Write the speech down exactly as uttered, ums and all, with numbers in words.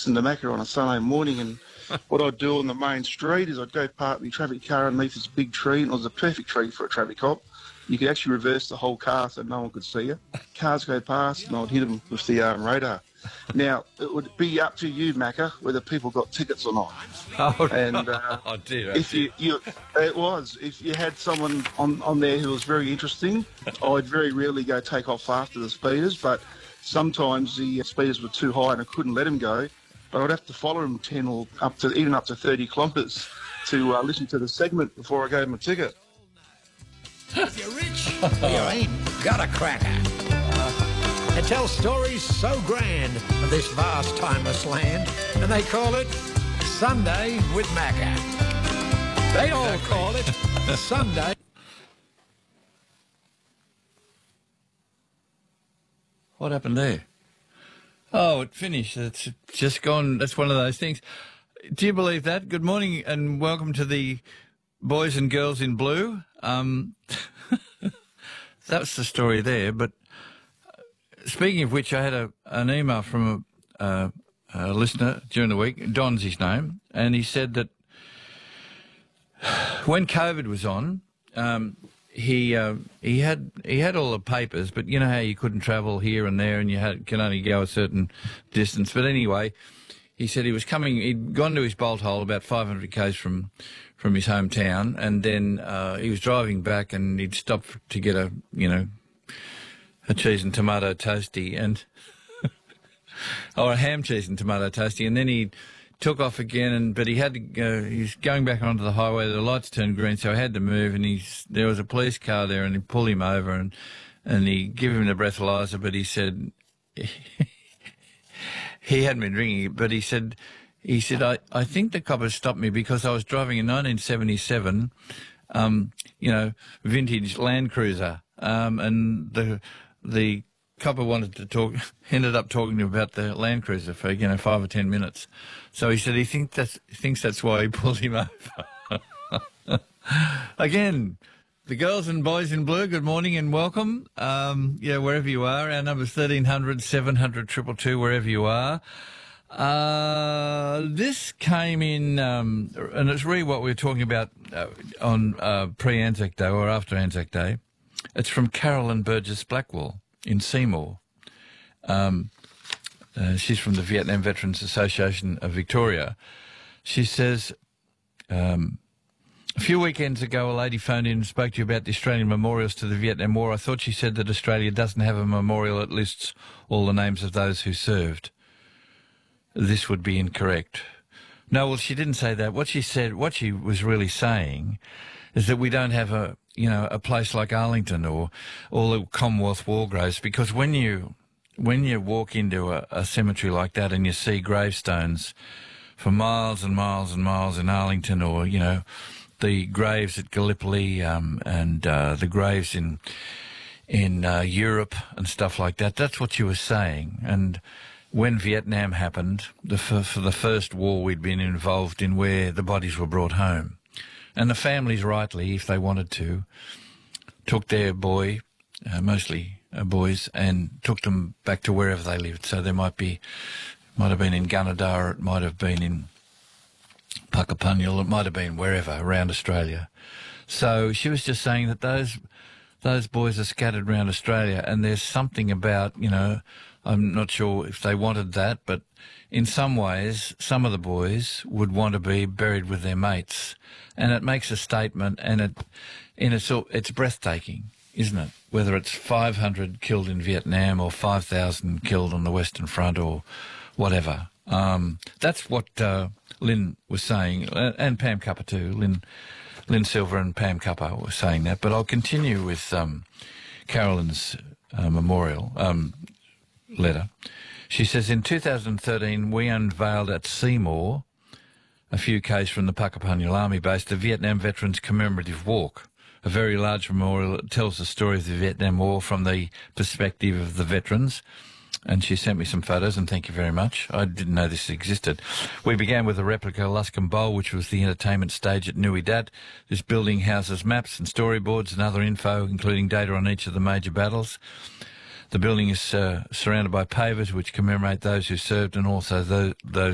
listen to Macca on a Sunday morning, and what I'd do on the main street is I'd go park my traffic car underneath this big tree, and it was a perfect tree for a traffic cop. You could actually reverse the whole car so no one could see you. Cars go past, and I'd hit them with the um, radar. Now, it would be up to you, Macca, whether people got tickets or not. Oh, and uh, oh dear. if you, you, it was. If you had someone on, on there who was very interesting, I'd very rarely go take off after the speeders, but sometimes the speeders were too high and I couldn't let them go. But I'd have to follow them ten or up to even up to thirty kilometres to uh, listen to the segment before I gave them a ticket. If you're rich, you ain't got a cracker. It tells stories so grand of this vast, timeless land, and they call it Sunday with Macca. They all call it Sunday. What happened there? Oh, it finished. It's just gone. That's one of those things. Do you believe that? Good morning and welcome to the Boys and Girls in Blue. Um, that's the story there, but speaking of which, I had a, an email from a, a, a listener during the week. Don's his name, and he said that when COVID was on, um, he uh, he had he had all the papers, but you know how you couldn't travel here and there, and you had can only go a certain distance. But anyway, he said he was coming. He'd gone to his bolt hole about five hundred k's from from his hometown, and then uh, he was driving back, and he'd stopped to get a you know. a cheese and tomato toasty and or a ham cheese and tomato toasty, and then he took off again, and but he had to go, he's going back onto the highway, the lights turned green, so he had to move, and he's there was a police car there, and he pulled him over, and and he gave him the breathalyzer, but he said he hadn't been drinking it, but he said he said I, I think the cop has stopped me because I was driving a nineteen seventy-seven um you know vintage Land Cruiser, um and the The copper wanted to talk, ended up talking to him about the Land Cruiser for, you know, five or ten minutes. So he said he think that's, thinks that's why he pulled him over. Again, the girls and boys in blue, good morning and welcome. Um, yeah, wherever you are. Our number's thirteen hundred, seven hundred, two two two, wherever you are. Uh, this came in, um, and it's really what we were talking about uh, on uh, pre-Anzac Day or after Anzac Day. It's from Carolyn Burgess Blackwell in Seymour. Um, uh, she's from the Vietnam Veterans Association of Victoria. She says, um, a few weekends ago, a lady phoned in and spoke to you about the Australian memorials to the Vietnam War. I thought she said that Australia doesn't have a memorial that lists all the names of those who served. This would be incorrect. No, well, she didn't say that. What she said, what she was really saying is that we don't have a, you know, a place like Arlington or all the Commonwealth war graves, because when you when you walk into a, a cemetery like that and you see gravestones for miles and miles and miles in Arlington, or you know, the graves at Gallipoli um, and uh, the graves in in uh, Europe and stuff like that, that's what you were saying. And when Vietnam happened, the for, for the first war we'd been involved in, where the bodies were brought home. And the families, rightly, if they wanted to, took their boy, uh, mostly uh, boys, and took them back to wherever they lived. So there might be, might have been in Gunnedah, it might have been in Puckapunyal, it might have been wherever around Australia. So she was just saying that those those boys are scattered around Australia, and there's something about, you know, I'm not sure if they wanted that, but in some ways, some of the boys would want to be buried with their mates. And it makes a statement, and it, in it's, it's breathtaking, isn't it? Whether it's five hundred killed in Vietnam or five thousand killed on the Western Front or whatever. Um, that's what uh, Lynn was saying, and Pam Cupper too. Lynn, Lynn Silver and Pam Cupper were saying that. But I'll continue with um, Carolyn's uh, memorial um, letter. She says, in two thousand thirteen, we unveiled at Seymour, a few k's from the Puckapunyal Army Base, the Vietnam Veterans Commemorative Walk, a very large memorial that tells the story of the Vietnam War from the perspective of the veterans. And she sent me some photos, and thank you very much. I didn't know this existed. We began with a replica Luscombe Bowl, which was the entertainment stage at Nui Dat. This building houses maps and storyboards and other info, including data on each of the major battles. The building is uh, surrounded by pavers which commemorate those who served, and also those, those